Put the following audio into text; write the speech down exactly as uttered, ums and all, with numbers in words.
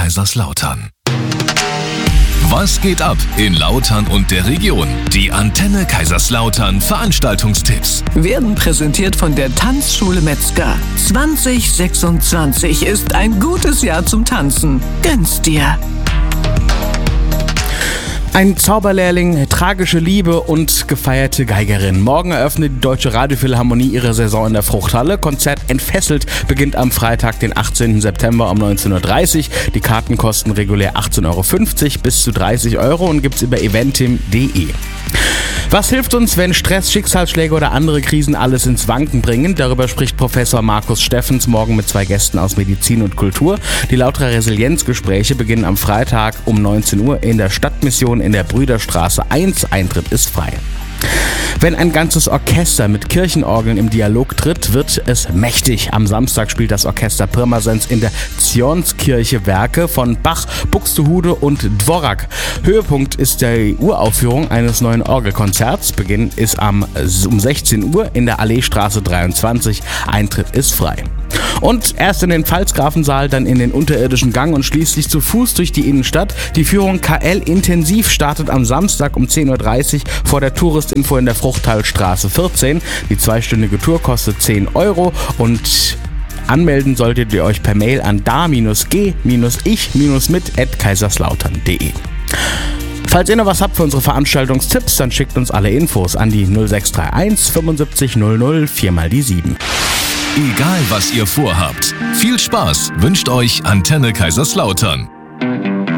Kaiserslautern. Was geht ab in Lautern und der Region? Die Antenne Kaiserslautern Veranstaltungstipps werden präsentiert von der Tanzschule Metzger. zwanzig sechsundzwanzig ist ein gutes Jahr zum Tanzen. Gönn's dir! Ein Zauberlehrling, tragische Liebe und gefeierte Geigerin. Morgen eröffnet die Deutsche Radiophilharmonie ihre Saison in der Fruchthalle. Konzert Entfesselt beginnt am Freitag, den achtzehnten September um neunzehn Uhr dreißig. Die Karten kosten regulär achtzehn Euro fünfzig bis zu dreißig Euro und gibt's über eventim punkt de. Was hilft uns, wenn Stress, Schicksalsschläge oder andere Krisen alles ins Wanken bringen? Darüber spricht Professor Markus Steffens morgen mit zwei Gästen aus Medizin und Kultur. Die Lauterer Resilienzgespräche beginnen am Freitag um neunzehn Uhr in der Stadtmission in der Brüderstraße eins. Eintritt ist frei. Wenn ein ganzes Orchester mit Kirchenorgeln im Dialog tritt, wird es mächtig. Am Samstag spielt das Orchester Pirmasens in der Zionskirche Werke von Bach, Buxtehude und Dvorak. Höhepunkt ist die Uraufführung eines neuen Orgelkonzerts. Beginn ist am, um sechzehn Uhr in der Alleestraße dreiundzwanzig. Eintritt ist frei. Und erst in den Pfalzgrafensaal, dann in den unterirdischen Gang und schließlich zu Fuß durch die Innenstadt. Die Führung K L Intensiv startet am Samstag um zehn Uhr dreißig vor der Touristinfo in der Fruchthalstraße vierzehn. Die zweistündige Tour kostet zehn Euro und anmelden solltet ihr euch per Mail an da-g-ich-mit at kaiserslautern punkt de. Falls ihr noch was habt für unsere Veranstaltungstipps, dann schickt uns alle Infos an die null sechs drei eins fünfundsiebzig null null vier mal die sieben. Egal was ihr vorhabt, viel Spaß wünscht euch Antenne Kaiserslautern.